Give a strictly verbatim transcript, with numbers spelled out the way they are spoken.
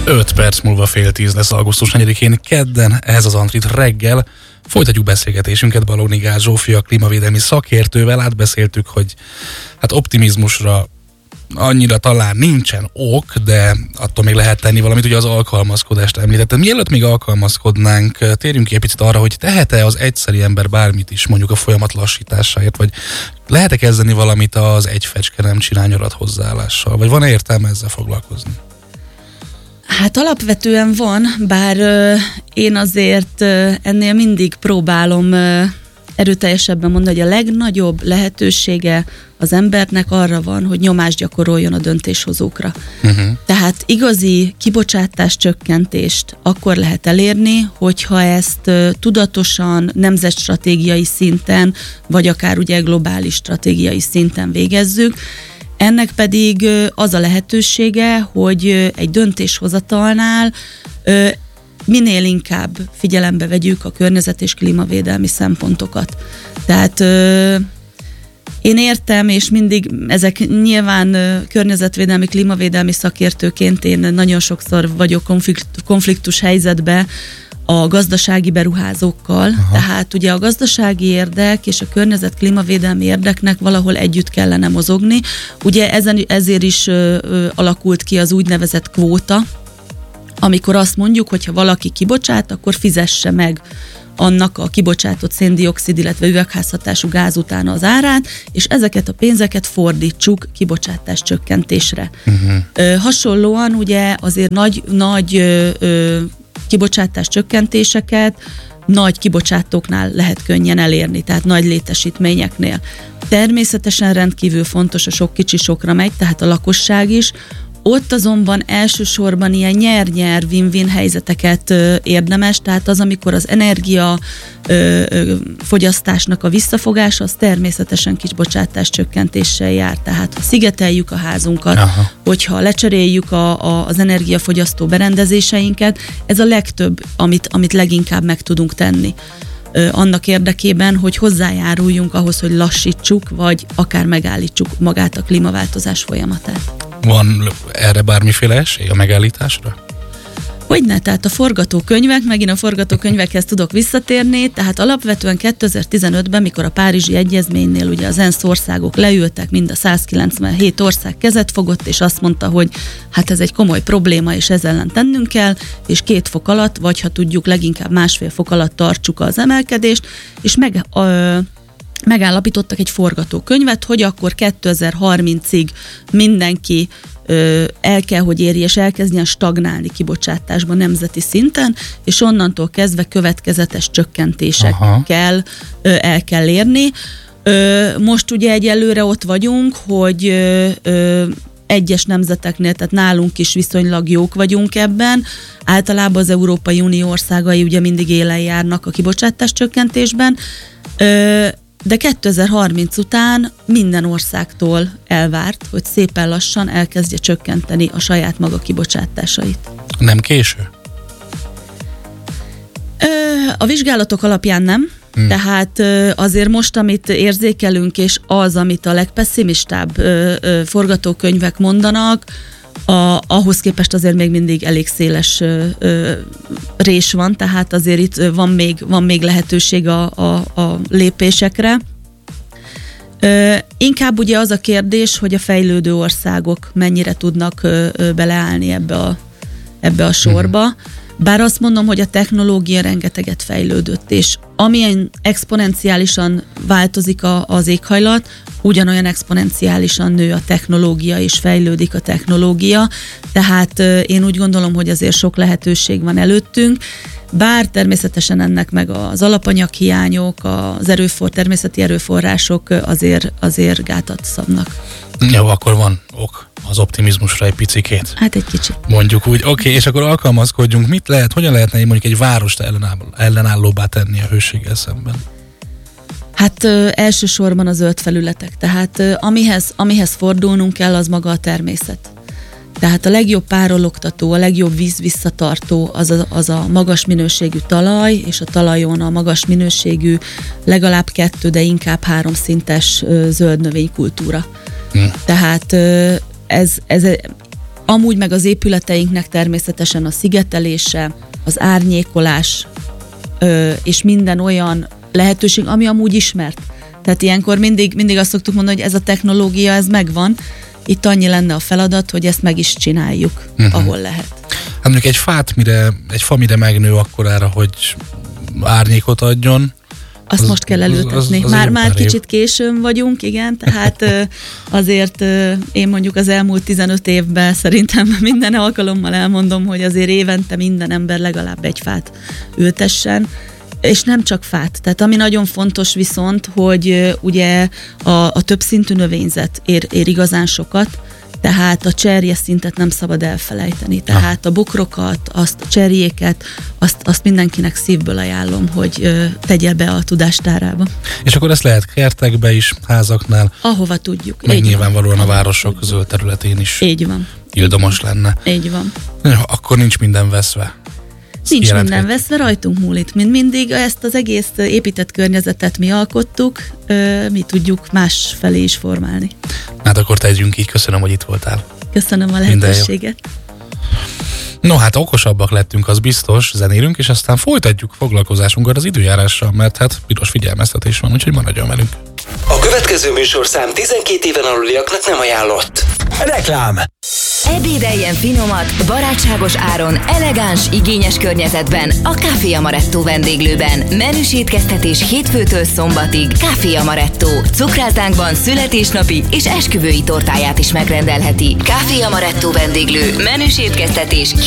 öt perc múlva fél tíz lesz augusztus negyedikén kedden, ez az Antrit reggel. Folytatjuk beszélgetésünket Balogh Gál Zsófia klímavédelmi szakértővel. Átbeszéltük, hogy hát optimizmusra annyira talán nincsen ok, de attól még lehet tenni valamit, ugye az alkalmazkodást említettem. Mielőtt még alkalmazkodnánk, térjünk ki egy picit arra, hogy tehet-e az egyszeri ember bármit is mondjuk a folyamat lassításáért, vagy lehet-e kezdeni valamit az egy fecske nem csinál nyarat hozzáállással, vagy van értelme ezzel foglalkozni? Hát alapvetően van, bár ö, én azért ö, ennél mindig próbálom ö, erőteljesebben mondani, hogy a legnagyobb lehetősége az embernek arra van, hogy nyomást gyakoroljon a döntéshozókra. Uh-huh. Tehát igazi kibocsátás csökkentést akkor lehet elérni, hogyha ezt ö, tudatosan nemzetstratégiai szinten, vagy akár ugye globális stratégiai szinten végezzük. Ennek pedig az a lehetősége, hogy egy döntéshozatalnál minél inkább figyelembe vegyük a környezet- és klímavédelmi szempontokat. Tehát én értem, és mindig ezek nyilván környezetvédelmi, klímavédelmi szakértőként én nagyon sokszor vagyok konflikt, konfliktus helyzetbe a gazdasági beruházókkal, aha. Tehát ugye a gazdasági érdek és a környezet klímavédelmi érdeknek valahol együtt kellene mozogni. Ugye ezen, ezért is ö, ö, alakult ki az úgynevezett kvóta, amikor azt mondjuk, hogyha valaki kibocsát, akkor fizesse meg annak a kibocsátott széndioxid, illetve üvegházhatású gáz utána az árát, és ezeket a pénzeket fordítsuk kibocsátás csökkentésre. Uh-huh. Ö, hasonlóan ugye azért nagy, nagy ö, ö, kibocsátás csökkentéseket nagy kibocsátóknál lehet könnyen elérni, tehát nagy létesítményeknél. Természetesen rendkívül fontos, a sok kicsi sokra megy, tehát a lakosság is. Ott azonban elsősorban ilyen nyer-nyer, win-win helyzeteket ö, érdemes, tehát az, amikor az energia ö, ö, fogyasztásnak a visszafogása, az természetesen kibocsátás csökkentéssel jár. Tehát ha szigeteljük a házunkat, aha. hogyha lecseréljük a, a, az energiafogyasztó berendezéseinket, ez a legtöbb, amit, amit leginkább meg tudunk tenni. Ö, annak érdekében, hogy hozzájáruljunk ahhoz, hogy lassítsuk, vagy akár megállítsuk magát a klímaváltozás folyamatát. Van erre bármiféle esély a megállításra? Hogyne, tehát a forgatókönyvek, megint a forgatókönyvekhez tudok visszatérni, tehát alapvetően kétezer-tizenötben, mikor a Párizsi Egyezménynél ugye az ENSZ országok leültek, mind a százkilencvenhét ország kezet fogott, és azt mondta, hogy hát ez egy komoly probléma, és ezzel ellen tennünk kell, és két fok alatt, vagy ha tudjuk, leginkább másfél fok alatt tartsuk az emelkedést, és meg... Ö, megállapítottak egy forgatókönyvet, hogy akkor kétezer-harmincig mindenki ö, el kell, hogy érje, és elkezdjen stagnálni kibocsátásban nemzeti szinten, és onnantól kezdve következetes csökkentésekkel ö, el kell érni. Ö, most ugye egyelőre ott vagyunk, hogy ö, ö, egyes nemzeteknél, tehát nálunk is viszonylag jók vagyunk ebben. Általában az Európai Unió országai ugye mindig élen járnak a kibocsátás csökkentésben. Ö, De kétezer-harminc után minden országtól elvárt, hogy szépen lassan elkezdje csökkenteni a saját maga kibocsátásait. Nem késő? Ö, a vizsgálatok alapján nem. Hmm. Tehát ö, azért most, amit érzékelünk, és az, amit a legpesszimistább ö, ö, forgatókönyvek mondanak, A, ahhoz képest azért még mindig elég széles ö, ö, rés van, tehát azért itt van még, van még lehetőség a, a, a lépésekre. Ö, inkább ugye az a kérdés, hogy a fejlődő országok mennyire tudnak ö, ö, beleállni ebbe a, ebbe a sorba. Bár azt mondom, hogy a technológia rengeteget fejlődött, és amilyen exponenciálisan változik a, az éghajlat, ugyanolyan exponenciálisan nő a technológia, és fejlődik a technológia, tehát én úgy gondolom, hogy azért sok lehetőség van előttünk, bár természetesen ennek meg az alapanyaghiányok, az erőfor, természeti erőforrások azért, azért gátat szabnak. Jó, akkor van ok az optimizmusra egy picikét. Hát egy kicsit. Mondjuk úgy, oké, okay, és akkor alkalmazkodjunk. Mit lehet, hogyan lehetne mondjuk egy várost ellenáll, ellenállóbbá tenni a hőséggel szemben? Hát ö, elsősorban a zöld felületek, tehát ö, amihez, amihez fordulnunk kell, az maga a természet. Tehát a legjobb párologtató, a legjobb víz visszatartó az a, az a magas minőségű talaj, és a talajon a magas minőségű legalább kettő, de inkább három szintes ö, zöld növénykultúra. Hmm. Tehát ö, ez, ez Amúgy meg az épületeinknek természetesen a szigetelése, az árnyékolás, ö, és minden olyan lehetőség, ami amúgy ismert. Tehát ilyenkor mindig, mindig azt szoktuk mondani, hogy ez a technológia, ez megvan, itt annyi lenne a feladat, hogy ezt meg is csináljuk, uh-huh. ahol lehet. Hát mondjuk egy fát, mire, egy fa mire megnő akkorára, hogy árnyékot adjon, azt az, most kell elültetni. Az, az, az már már kicsit év. Későn vagyunk, igen, tehát azért én mondjuk az elmúlt tizenöt évben szerintem minden alkalommal elmondom, hogy azért évente minden ember legalább egy fát ültessen, és nem csak fát. Tehát ami nagyon fontos viszont, hogy ugye a, a többszintű növényzet ér, ér igazán sokat, tehát a cserje szintet nem szabad elfelejteni. Tehát a bokrokat, azt a cserjéket, azt, azt mindenkinek szívből ajánlom, hogy ö, tegye be a tudástárába. És akkor ezt lehet kertekbe is, házaknál. Ahova tudjuk. Meg nyilvánvalóan a városok zöld területén is. Így van. Ildomos lenne. Így van. Akkor nincs minden veszve. Nincs minden veszve, rajtunk múlik, mint mindig. Ezt az egész épített környezetet mi alkottuk, mi tudjuk más felé is formálni. Hát akkor tegyünk így, köszönöm, hogy itt voltál. Köszönöm a lehetőséget. No hát okosabbak lettünk, az biztos, zenélünk, és aztán folytatjuk foglalkozásunkat az időjárással, mert hát piros figyelmeztetés van, úgyhogy maradjon velünk. A következő műsorszám tizenkét éven aluliaknak nem ajánlott. Reklám! Ebédeljen finomat, barátságos áron, elegáns, igényes környezetben a Café Amaretto vendéglőben. Menüs étkeztetés hétfőtől szombatig. Café Amaretto. Cukrászdánkban születésnapi és esküvői tortáját is megrendelheti. Café Amaretto vendéglő. Menüs étkeztetés